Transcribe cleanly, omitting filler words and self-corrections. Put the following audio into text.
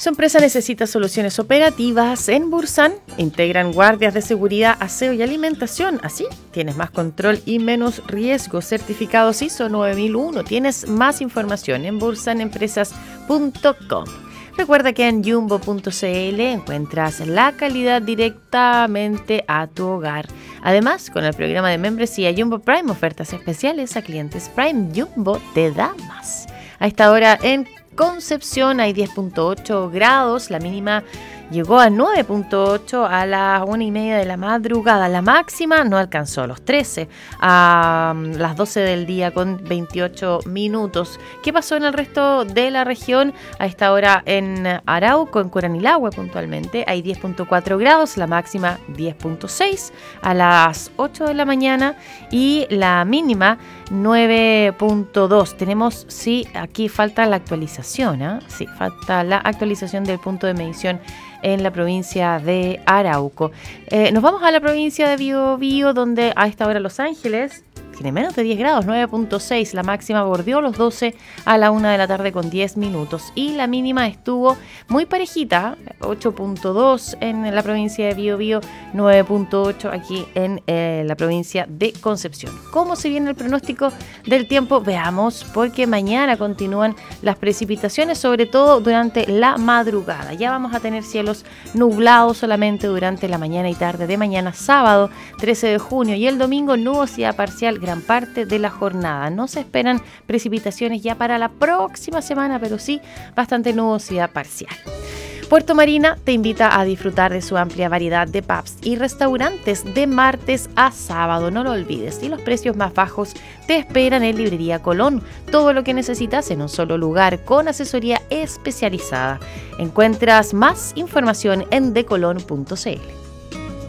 Su empresa necesita soluciones operativas en Bursan. Integran guardias de seguridad, aseo y alimentación. Así tienes más control y menos riesgo. Certificados ISO 9001. Tienes más información en bursanempresas.com. Recuerda que en jumbo.cl encuentras la calidad directamente a tu hogar. Además, con el programa de membresía Jumbo Prime, ofertas especiales a clientes Prime, Jumbo te da más. A esta hora en Concepción hay 10.8 grados, la mínima llegó a 9.8 a las 1:30 de la madrugada. La máxima no alcanzó los 13 a las 12 del día con 28 minutos. ¿Qué pasó en el resto de la región? A esta hora en Arauco, en Curanilahue puntualmente, hay 10.4 grados, la máxima 10.6 a las 8 de la mañana y la mínima 9.2. Tenemos, sí, aquí falta la actualización, ¿eh? Sí, falta la actualización del punto de medición en la provincia de Arauco. Nos vamos a la provincia de Biobío, donde a esta hora Los Ángeles tiene menos de 10 grados, 9.6. La máxima bordeó los 12 a la 1 de la tarde con 10 minutos. Y la mínima estuvo muy parejita, 8.2 en la provincia de Biobío, 9.8 aquí en la provincia de Concepción. ¿Cómo se viene el pronóstico del tiempo? Veamos, porque mañana continúan las precipitaciones, sobre todo durante la madrugada. Ya vamos a tener cielos nublados solamente durante la mañana y tarde de mañana sábado 13 de junio y el domingo nubosidad parcial gran parte de la jornada. No se esperan precipitaciones ya para la próxima semana, pero sí bastante nubosidad parcial. Puerto Marina te invita a disfrutar de su amplia variedad de pubs y restaurantes de martes a sábado. No lo olvides. Y los precios más bajos te esperan en Librería Colón. Todo lo que necesitas en un solo lugar con asesoría especializada. Encuentras más información en decolon.cl.